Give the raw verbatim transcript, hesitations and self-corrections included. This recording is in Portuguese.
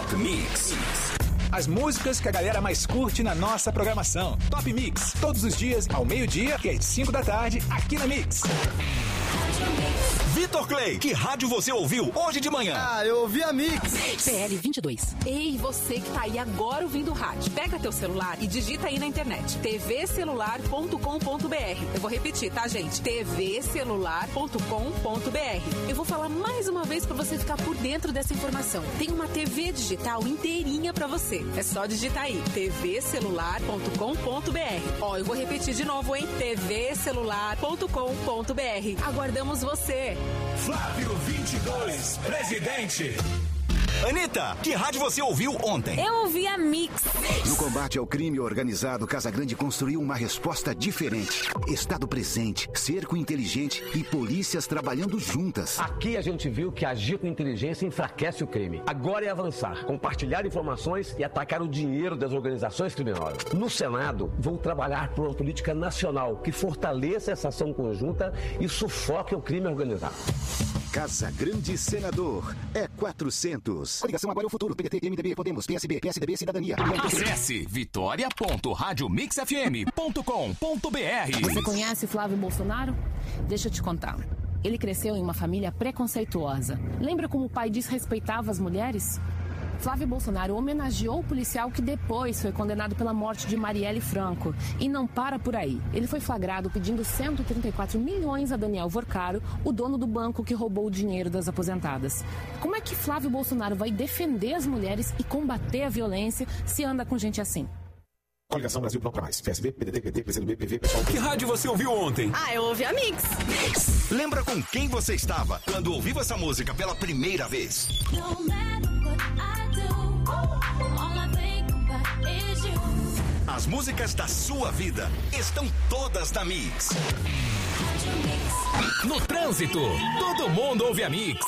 Top Mix. As músicas que a galera mais curte na nossa programação. Top Mix, todos os dias, ao meio-dia e às cinco da tarde, aqui na Mix. Vitor Clay, que rádio você ouviu hoje de manhã? Ah, eu ouvi a Mix. P L vinte e dois. Ei, você que tá aí agora ouvindo o rádio, pega teu celular e digita aí na internet, t v celular ponto com ponto b r. Eu vou repetir, tá, gente? t v celular ponto com ponto b r. Eu vou falar mais uma vez pra você ficar por dentro dessa informação. Tem uma T V digital inteirinha pra você. É só digitar aí, t v celular ponto com ponto b r. Ó, eu vou repetir de novo, hein? t v celular ponto com ponto b r. Aguardamos você. Flávio vinte e dois, presidente. Anitta, que rádio você ouviu ontem? Eu ouvi a Mix. No combate ao crime organizado, Casagrande construiu uma resposta diferente. Estado presente, cerco inteligente e polícias trabalhando juntas. Aqui a gente viu que agir com inteligência enfraquece o crime. Agora é avançar, compartilhar informações e atacar o dinheiro das organizações criminosas. No Senado, vou trabalhar por uma política nacional que fortaleça essa ação conjunta e sufoque o crime organizado. Casagrande Senador é quatrocentos. Coligação Agora é o Futuro. P D T, M D B, Podemos, P S B, P S D B, Cidadania. Acesse vitória ponto rádio mix f m ponto com ponto b r. Você conhece Flávio Bolsonaro? Deixa eu te contar. Ele cresceu em uma família preconceituosa. Lembra como o pai desrespeitava as mulheres? Flávio Bolsonaro homenageou o policial que depois foi condenado pela morte de Marielle Franco. E não para por aí. Ele foi flagrado pedindo cento e trinta e quatro milhões a Daniel Vorcaro, o dono do banco que roubou o dinheiro das aposentadas. Como é que Flávio Bolsonaro vai defender as mulheres e combater a violência se anda com gente assim? Coligação Brasil Não Pra Mais. P S B, P D T, P T, P C do B, P V, Pessoal. Que rádio você ouviu ontem? Ah, eu ouvi a Mix. Mix. Lembra com quem você estava quando ouviu essa música pela primeira vez? As músicas da sua vida estão todas na Mix. No trânsito, todo mundo ouve a Mix.